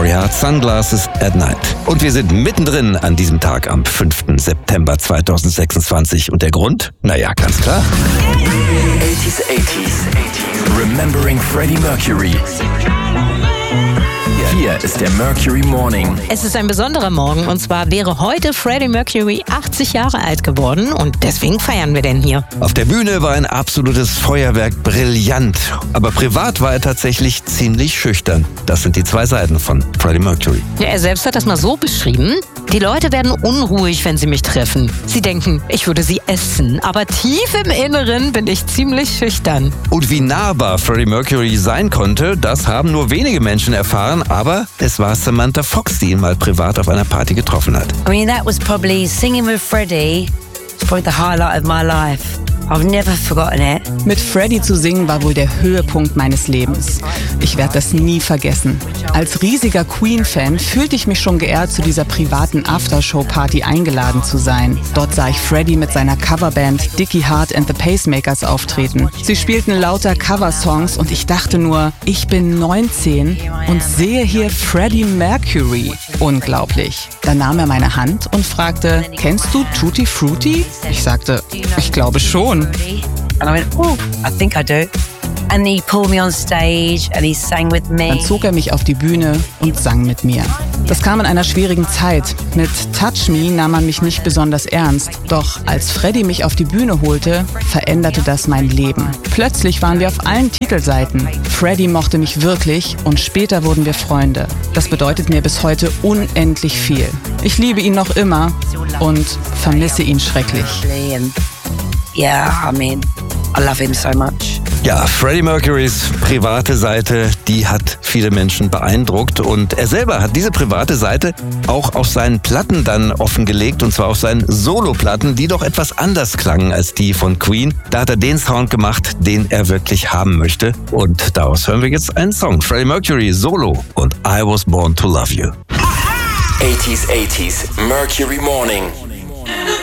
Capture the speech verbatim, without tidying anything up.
Mercury Heart, Sunglasses at Night. Und wir sind mittendrin an diesem Tag am fünften September zweitausendsechsundzwanzig. Und der Grund? Naja, ganz klar. eighties, eighties, eighties. Remembering Freddie Mercury. Hier ist der Mercury Morning. Es ist ein besonderer Morgen und zwar wäre heute Freddie Mercury achtzig Jahre alt geworden und deswegen feiern wir den hier. Auf der Bühne war ein absolutes Feuerwerk, brillant. Aber privat war er tatsächlich ziemlich schüchtern. Das sind die zwei Seiten von Freddie Mercury. Ja, er selbst hat das mal so beschrieben: Die Leute werden unruhig, wenn sie mich treffen. Sie denken, ich würde sie essen, aber tief im Inneren bin ich ziemlich schüchtern. Und wie nahbar Freddie Mercury sein konnte, das haben nur wenige Menschen erfahren, aber es war Samantha Fox, die ihn mal privat auf einer Party getroffen hat. I mean, that was probably singing with Freddie. It's probably the highlight of my life. I've never forgotten it. Mit Freddie zu singen war wohl der Höhepunkt meines Lebens. Ich werde das nie vergessen. Als riesiger Queen-Fan fühlte ich mich schon geehrt, zu dieser privaten Aftershow-Party eingeladen zu sein. Dort sah ich Freddie mit seiner Coverband Dickie Hart and the Pacemakers auftreten. Sie spielten lauter Coversongs und ich dachte nur, ich bin neunzehn und sehe hier Freddie Mercury. Unglaublich. Dann nahm er meine Hand und fragte, kennst du Tutti Frutti? Ich sagte, ich glaube schon. And I went, oh, I think I do. And he pulled me on stage and he sang with me. Dann zog er mich auf die Bühne und sang mit mir. Das kam in einer schwierigen Zeit. Mit Touch Me nahm man mich nicht besonders ernst. Doch als Freddie mich auf die Bühne holte, veränderte das mein Leben. Plötzlich waren wir auf allen Titelseiten. Freddie mochte mich wirklich und später wurden wir Freunde. Das bedeutet mir bis heute unendlich viel. Ich liebe ihn noch immer und vermisse ihn schrecklich. Yeah, I mean, I love him so much. Ja, Freddie Mercurys private Seite, die hat viele Menschen beeindruckt und er selber hat diese private Seite auch auf seinen Platten dann offengelegt und zwar auf seinen Soloplatten, die doch etwas anders klangen als die von Queen. Da hat er den Sound gemacht, den er wirklich haben möchte und daraus hören wir jetzt einen Song. Freddie Mercury Solo und I Was Born to Love You. eighties, eighties, Mercury Morning.